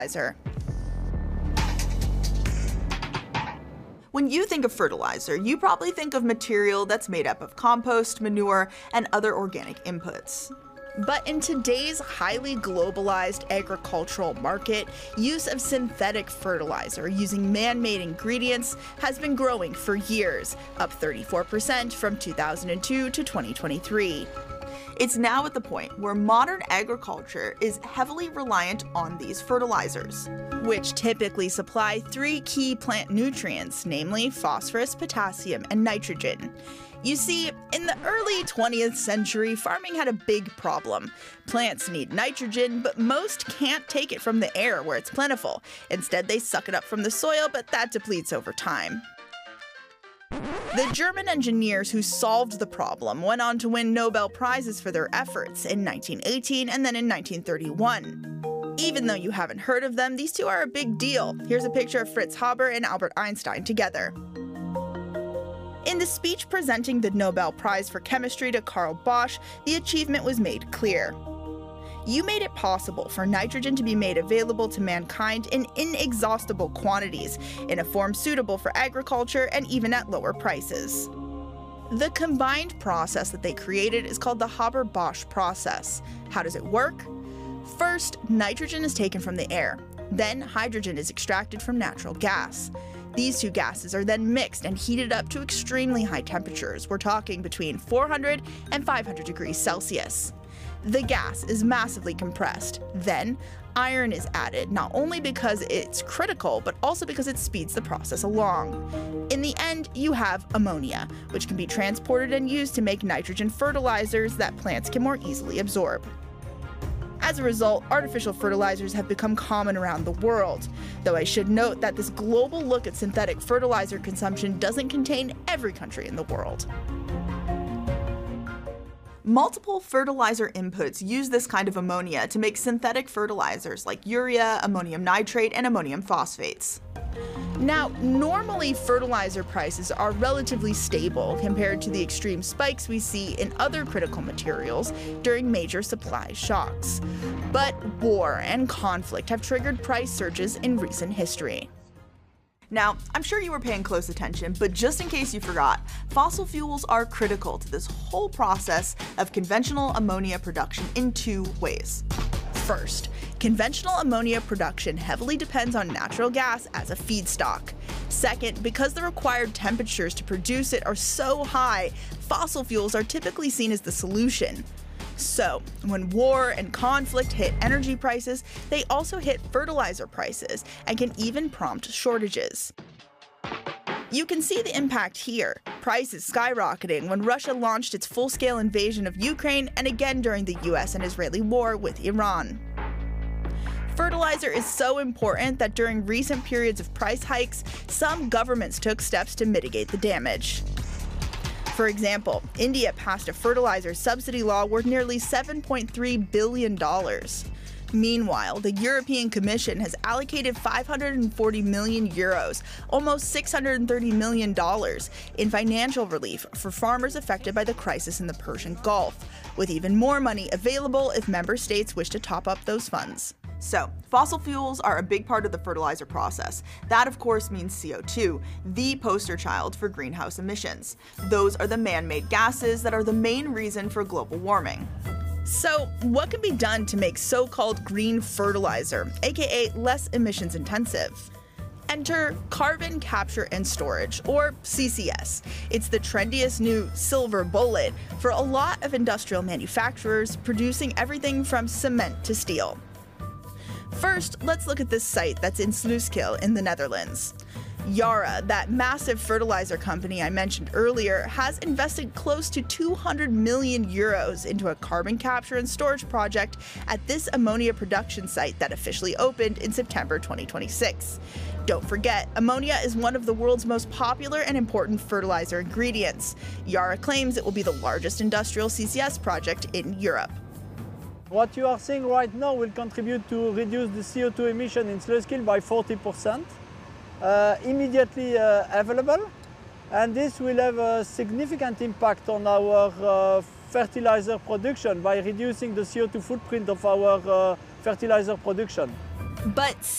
When you think of fertilizer, you probably think of material that's made up of compost, manure, and other organic inputs. But in today's highly globalized agricultural market, use of synthetic fertilizer using man-made ingredients has been growing for years, up 34% from 2002 to 2023. It's now at the point where modern agriculture is heavily reliant on these fertilizers, which typically supply three key plant nutrients, namely phosphorus, potassium, and nitrogen. You see, in the early 20th century, farming had a big problem. Plants need nitrogen, but most can't take it from the air where it's plentiful. Instead, they suck it up from the soil, but that depletes over time. The German engineers who solved the problem went on to win Nobel Prizes for their efforts in 1918 and then in 1931. Even though you haven't heard of them, these two are a big deal. Here's a picture of Fritz Haber and Albert Einstein together. In the speech presenting the Nobel Prize for Chemistry to Carl Bosch, the achievement was made clear. You made it possible for nitrogen to be made available to mankind in inexhaustible quantities, in a form suitable for agriculture and even at lower prices. The combined process that they created is called the Haber-Bosch process. How does it work? First, nitrogen is taken from the air. Then, hydrogen is extracted from natural gas. These two gases are then mixed and heated up to extremely high temperatures. We're talking between 400 and 500 degrees Celsius. The gas is massively compressed. Then, iron is added, not only because it's critical, but also because it speeds the process along. In the end, you have ammonia, which can be transported and used to make nitrogen fertilizers that plants can more easily absorb. As a result, artificial fertilizers have become common around the world, though I should note that this global look at synthetic fertilizer consumption doesn't contain every country in the world. Multiple fertilizer inputs use this kind of ammonia to make synthetic fertilizers like urea, ammonium nitrate, and ammonium phosphates. Now, normally fertilizer prices are relatively stable compared to the extreme spikes we see in other critical materials during major supply shocks. But war and conflict have triggered price surges in recent history. Now, I'm sure you were paying close attention, but just in case you forgot, fossil fuels are critical to this whole process of conventional ammonia production in two ways. First, conventional ammonia production heavily depends on natural gas as a feedstock. Second, because the required temperatures to produce it are so high, fossil fuels are typically seen as the solution. So, when war and conflict hit energy prices, they also hit fertilizer prices and can even prompt shortages. You can see the impact here. Prices skyrocketing when Russia launched its full-scale invasion of Ukraine and again during the US and Israeli war with Iran. Fertilizer is so important that during recent periods of price hikes, some governments took steps to mitigate the damage. For example, India passed a fertilizer subsidy law worth nearly $7.3 billion. Meanwhile, the European Commission has allocated 540 million euros, almost $630 million, in financial relief for farmers affected by the crisis in the Persian Gulf, with even more money available if member states wish to top up those funds. So, fossil fuels are a big part of the fertilizer process. That, of course, means CO2, the poster child for greenhouse emissions. Those are the man-made gases that are the main reason for global warming. So, what can be done to make so-called green fertilizer, aka less emissions intensive? Enter carbon capture and storage, or CCS. It's the trendiest new silver bullet for a lot of industrial manufacturers producing everything from cement to steel. First, let's look at this site that's in Sluiskil in the Netherlands. Yara, that massive fertilizer company I mentioned earlier, has invested close to 200 million euros into a carbon capture and storage project at this ammonia production site that officially opened in September 2026. Don't forget, ammonia is one of the world's most popular and important fertilizer ingredients. Yara claims it will be the largest industrial CCS project in Europe. What you are seeing right now will contribute to reduce the CO2 emission in Sluiskil by 40%, immediately available, and this will have a significant impact on our fertilizer production by reducing the CO2 footprint of our fertilizer production. But